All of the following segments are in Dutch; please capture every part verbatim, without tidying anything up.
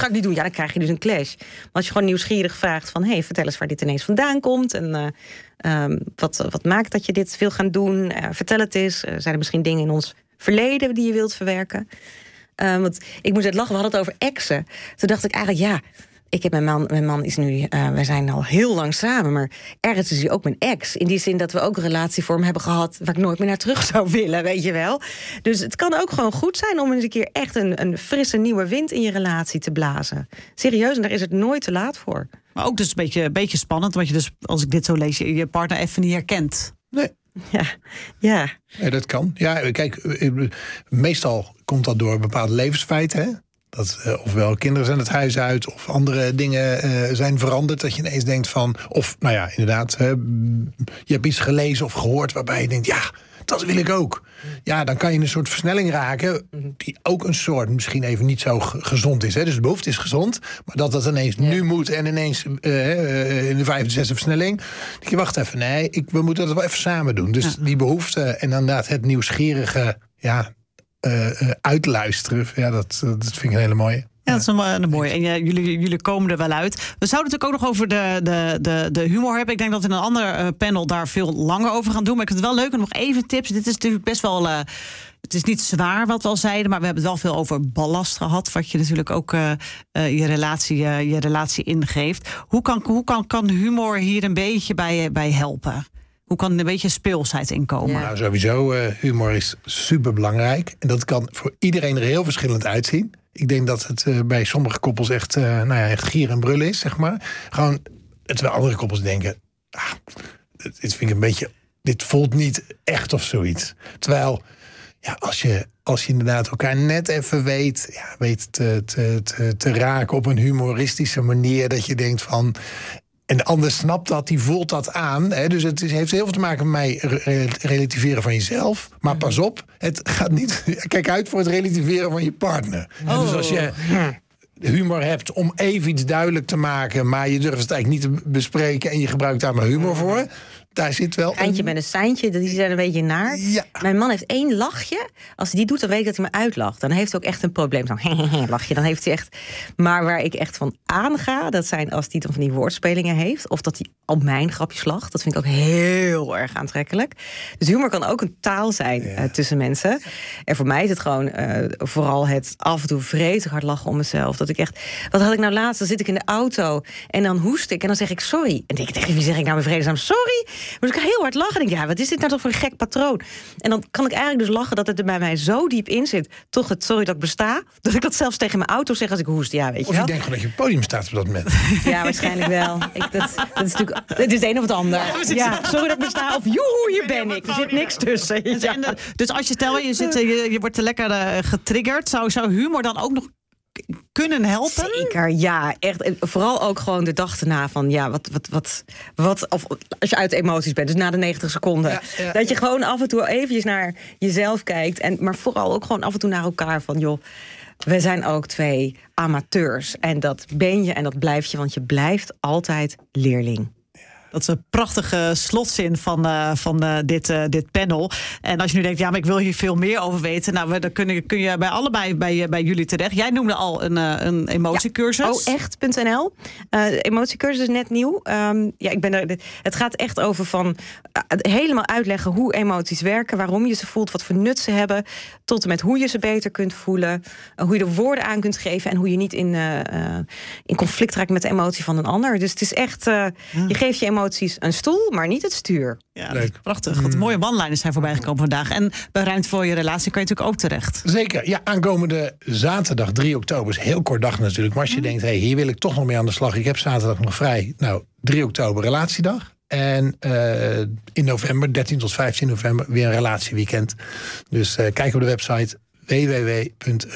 zou ik niet doen? Ja, dan krijg je dus een clash. Maar als je gewoon nieuwsgierig vraagt van... hé, hey, vertel eens waar dit ineens vandaan komt... en uh, um, wat, wat maakt dat je dit wil gaan doen? Uh, vertel het eens. Uh, zijn er misschien dingen in ons verleden die je wilt verwerken? Uh, want ik moest net lachen, we hadden het over exen. Toen dacht ik eigenlijk, ja... Ik heb mijn man, mijn man is nu, uh, wij zijn al heel lang samen, maar ergens is hij ook mijn ex. In die zin dat we ook een relatievorm hebben gehad waar ik nooit meer naar terug zou willen, weet je wel. Dus het kan ook gewoon goed zijn om eens een keer echt een, een frisse nieuwe wind in je relatie te blazen. Serieus, en daar is het nooit te laat voor. Maar ook dus een beetje, een beetje spannend, want je dus, als ik dit zo lees, je, je partner even niet herkent. Nee. Ja, ja. Nee, dat kan. Ja, kijk, meestal komt dat door bepaalde levensfeiten, hè? Dat, uh, ofwel kinderen zijn het huis uit, of andere dingen uh, zijn veranderd. Dat je ineens denkt van, of nou ja, inderdaad, uh, je hebt iets gelezen of gehoord waarbij je denkt, ja, dat wil ik ook. Ja, dan kan je in een soort versnelling raken, die ook een soort misschien even niet zo gezond is. Hè? Dus de behoefte is gezond, maar dat dat ineens ja. nu moet en ineens uh, uh, in de vijfde, zesde versnelling. Ik wacht even, nee, ik, we moeten dat wel even samen doen. Dus ja. die behoefte en inderdaad het nieuwsgierige, ja. Uh, uh, uitluisteren. Ja, dat, dat vind ik een hele mooie. Ja, dat is een, een mooie. En uh, jullie, jullie komen er wel uit. We zouden natuurlijk ook nog over de, de, de, de humor hebben. Ik denk dat we in een ander uh, panel daar veel langer over gaan doen. Maar ik vind het wel leuk. En nog even tips. Dit is natuurlijk best wel... Uh, het is niet zwaar wat we al zeiden, maar we hebben het wel veel over ballast gehad. Wat je natuurlijk ook uh, uh, je, relatie, uh, je relatie ingeeft. Hoe kan, hoe kan, kan humor hier een beetje bij, bij helpen? Hoe kan er een beetje speelsheid in komen? Ja. Nou, sowieso, uh, humor is superbelangrijk. En dat kan voor iedereen er heel verschillend uitzien. Ik denk dat het uh, bij sommige koppels echt, uh, nou ja, echt gier en brullen is, zeg maar. Gewoon, terwijl andere koppels denken... Ah, dit vind ik een beetje... Dit voelt niet echt of zoiets. Terwijl, ja, als je, als je inderdaad elkaar net even weet... Ja, weet te, te, te, te raken op een humoristische manier... dat je denkt van... En de ander snapt dat, die voelt dat aan. Hè? Dus het is, heeft heel veel te maken met mij re- relativeren van jezelf. Maar pas op, het gaat niet... Kijk uit voor het relativeren van je partner. Oh. Dus als je humor hebt om even iets duidelijk te maken... maar je durft het eigenlijk niet te bespreken... en je gebruikt daar maar humor voor... Daar zit wel Eindje een... met een seintje, die zijn een beetje naar. Ja. Mijn man heeft één lachje. Als hij die doet, dan weet ik dat hij me uitlacht. Dan heeft hij ook echt een probleem. Zo'n lachje, dan heeft hij echt... Maar waar ik echt van aanga, dat zijn als hij dan van die woordspelingen heeft... of dat hij op mijn grapjes lacht. Dat vind ik ook heel erg aantrekkelijk. Dus humor kan ook een taal zijn ja. uh, tussen mensen. En voor mij is het gewoon uh, vooral het af en toe vreselijk hard lachen om mezelf. Dat ik echt... Wat had ik nou laatst? Dan zit ik in de auto en dan hoest ik en dan zeg ik sorry. En denk ik, tegen wie zeg ik nou mijn vredesnaam sorry? Maar ik ga heel hard lachen en denk, ja, wat is dit nou toch voor een gek patroon? En dan kan ik eigenlijk dus lachen dat het er bij mij zo diep in zit. Toch het sorry dat ik besta. Dat ik dat zelfs tegen mijn auto zeg als ik hoest. Ja, weet je of wel. je denkt gewoon dat je op het podium staat op dat moment. Ja, waarschijnlijk wel. Ik, dat, dat is natuurlijk, het is het een of het ander. Ja, sorry dat ik besta of joehoe, hier ben ik. Er zit niks tussen. Ja. Dus als je stel, je, zit, je, je wordt lekker uh, getriggerd. Zou, zou humor dan ook nog kunnen helpen? Zeker, ja. Echt. En vooral ook gewoon de dag erna van... ja, wat, wat, wat, wat... Of als je uit de emoties bent, dus na de negentig seconden. Ja, ja, dat je ja. gewoon af en toe eventjes naar jezelf kijkt. En, maar vooral ook gewoon af en toe naar elkaar van... joh, we zijn ook twee amateurs. En dat ben je en dat blijf je, want je blijft altijd leerling. Dat is een prachtige slotzin van, uh, van uh, dit, uh, dit panel. En als je nu denkt, ja, maar ik wil hier veel meer over weten... nou, dan kun je, kun je bij allebei bij, bij jullie terecht. Jij noemde al een, uh, een emotiecursus. Ja, oh echt punt n l. Uh, de emotiecursus is net nieuw. Um, ja, ik ben er, het gaat echt over van uh, helemaal uitleggen hoe emoties werken... waarom je ze voelt, wat voor nut ze hebben... tot en met hoe je ze beter kunt voelen... Uh, hoe je er woorden aan kunt geven... en hoe je niet in, uh, uh, in conflict raakt met de emotie van een ander. Dus het is echt... Uh, ja. Je geeft je emoties een stoel, maar niet het stuur. Ja, leuk. Prachtig. Wat mooie one-liners zijn voorbij gekomen vandaag. En bij Ruimte voor je relatie kan je natuurlijk ook terecht. Zeker. Ja, aankomende zaterdag drie oktober is heel kort dag natuurlijk. Maar als je mm. denkt, hey, hier wil ik toch nog mee aan de slag. Ik heb zaterdag nog vrij. Nou, drie oktober relatiedag. En uh, in november, dertien tot vijftien november, weer een relatieweekend. Dus uh, kijk op de website w w w punt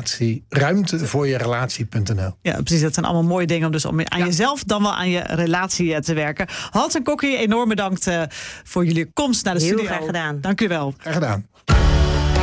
ruimtevoorjerelatie punt n l. Ja, precies. Dat zijn allemaal mooie dingen om dus om aan ja. jezelf dan wel aan je relatie te werken. Hans en Kokkie, enorm bedankt uh, voor jullie komst naar de Heel studio. Heel graag gedaan. Dank u wel. Graag gedaan.